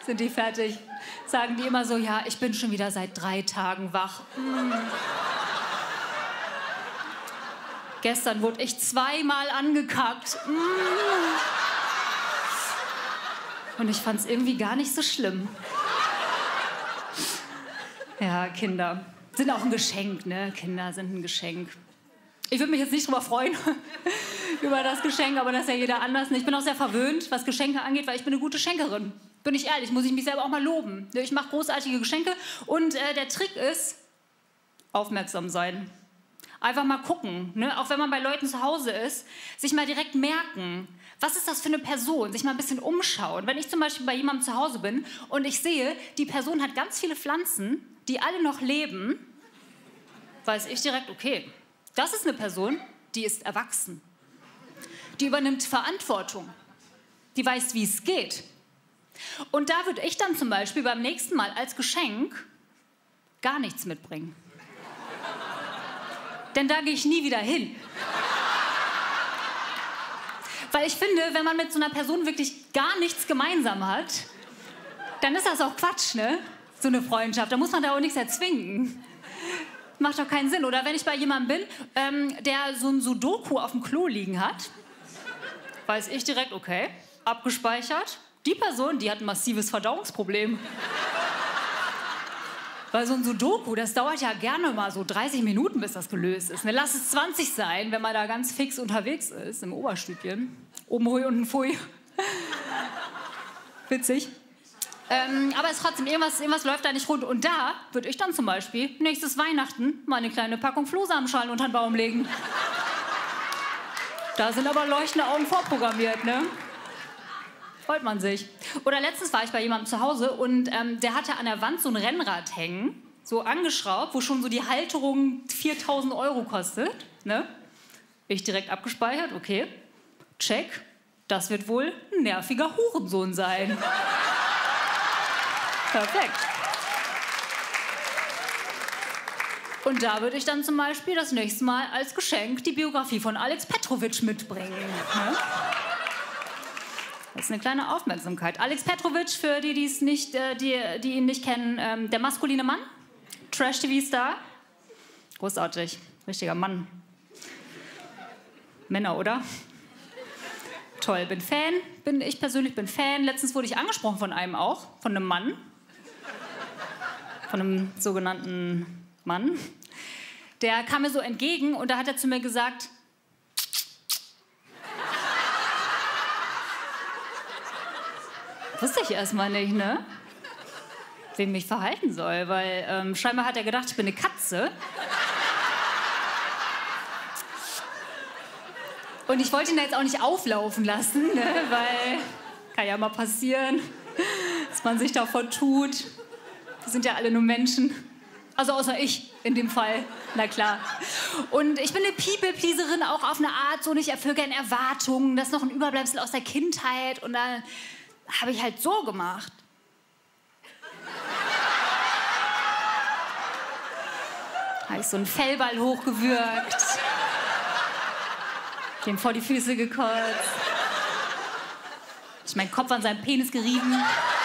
sind die fertig. Sagen die immer so, ja, ich bin schon wieder seit 3 Tagen wach. Gestern wurde ich 2-mal angekackt. Und ich fand es irgendwie gar nicht so schlimm. Ja, Kinder sind auch ein Geschenk, ne? Kinder sind ein Geschenk. Ich würde mich jetzt nicht drüber freuen, über das Geschenk, aber das ist ja jeder anders. Ich bin auch sehr verwöhnt, was Geschenke angeht, weil ich bin eine gute Schenkerin. Bin ich ehrlich, muss ich mich selber auch mal loben. Ich mache großartige Geschenke und der Trick ist, aufmerksam sein. Einfach mal gucken, ne? Auch wenn man bei Leuten zu Hause ist, sich mal direkt merken, was ist das für eine Person, sich mal ein bisschen umschauen. Wenn ich zum Beispiel bei jemandem zu Hause bin und ich sehe, die Person hat ganz viele Pflanzen, die alle noch leben, weiß ich direkt, okay, das ist eine Person, die ist erwachsen. Die übernimmt Verantwortung. Die weiß, wie es geht. Und da würde ich dann zum Beispiel beim nächsten Mal als Geschenk gar nichts mitbringen. Denn da gehe ich nie wieder hin. Weil ich finde, wenn man mit so einer Person wirklich gar nichts gemeinsam hat, dann ist das auch Quatsch, ne? So eine Freundschaft. Da muss man da auch nichts erzwingen. Macht doch keinen Sinn. Oder wenn ich bei jemandem bin, der so ein Sudoku auf dem Klo liegen hat, weiß ich direkt, okay, abgespeichert. Die Person, die hat ein massives Verdauungsproblem. Weil so ein Sudoku, das dauert ja gerne mal so 30 Minuten, bis das gelöst ist. Ne? Lass es 20 sein, wenn man da ganz fix unterwegs ist, im Oberstübchen. Oben hui, unten pfui. Witzig. Aber es trotzdem, irgendwas läuft da nicht rund. Und da würde ich dann zum Beispiel nächstes Weihnachten mal eine kleine Packung Flohsamenschalen unter den Baum legen. Da sind aber leuchtende Augen vorprogrammiert, ne? Freut man sich. Oder letztens war ich bei jemandem zu Hause und der hatte an der Wand so ein Rennrad hängen, so angeschraubt, wo schon so die Halterung 4.000 € kostet. Ne? Ich direkt abgespeichert, okay, check, das wird wohl ein nerviger Hurensohn sein. Perfekt. Und da würde ich dann zum Beispiel das nächste Mal als Geschenk die Biografie von Alex Petrovic mitbringen. Ne? Das ist eine kleine Aufmerksamkeit. Alex Petrovic, für die, die ihn nicht kennen, der maskuline Mann, Trash-TV-Star. Großartig, richtiger Mann. Männer, oder? Toll, bin Fan. Ich persönlich bin Fan. Letztens wurde ich angesprochen von einem auch, von einem Mann. Von einem sogenannten Mann. Der kam mir so entgegen und da hat er zu mir gesagt, wusste ich erstmal nicht, ne? Wie ich mich verhalten soll, weil scheinbar hat er gedacht, ich bin eine Katze. Und ich wollte ihn da jetzt auch nicht auflaufen lassen, ne? Weil kann ja mal passieren, dass man sich davon tut. Wir sind ja alle nur Menschen. Also außer ich in dem Fall, na klar. Und ich bin eine People-Pleaserin auch auf eine Art, so ich erfülle gerne Erwartungen. Das ist noch ein Überbleibsel aus der Kindheit und dann habe ich halt so gemacht. Habe ich so einen Fellball hochgewürgt, dem vor die Füße gekotzt, ich meinen Kopf an seinen Penis gerieben.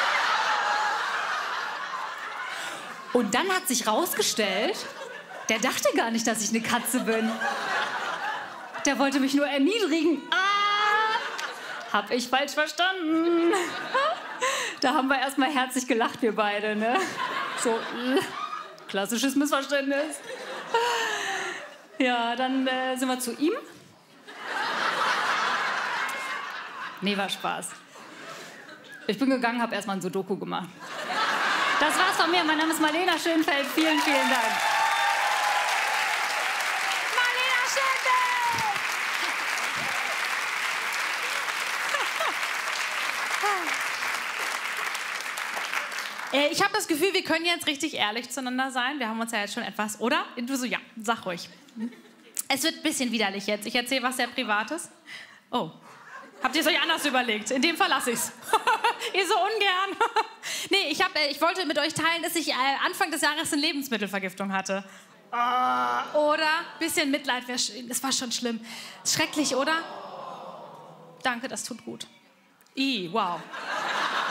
Und dann hat sich rausgestellt, der dachte gar nicht, dass ich eine Katze bin. Der wollte mich nur erniedrigen. Hab ich falsch verstanden. Da haben wir erstmal herzlich gelacht, wir beide, ne? So, klassisches Missverständnis. Ja, dann sind wir zu ihm. Nee, war Spaß. Ich bin gegangen, hab erstmal ein Sudoku gemacht. Das war's von mir. Mein Name ist Marlena Schönfeld. Vielen, vielen Dank. Marlena Schönfeld! Ich habe das Gefühl, wir können jetzt richtig ehrlich zueinander sein. Wir haben uns ja jetzt schon etwas, oder? Du so, ja, sag ruhig. Es wird ein bisschen widerlich jetzt. Ich erzähle was sehr Privates. Oh. Habt ihr es euch anders überlegt? In dem Fall lasse ich's. Ihr so ungern. Nee, ich wollte mit euch teilen, dass ich Anfang des Jahres eine Lebensmittelvergiftung hatte. Oder? Bisschen Mitleid wäre schön. Das war schon schlimm. Schrecklich, oder? Danke, das tut gut. Wow.